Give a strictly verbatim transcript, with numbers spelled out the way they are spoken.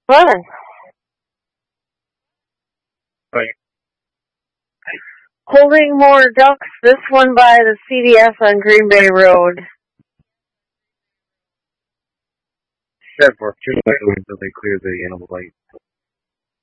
Fun. Right. Holding more ducks, this one by the C D S on Green Bay Road. That worked too much until they cleared the animal light.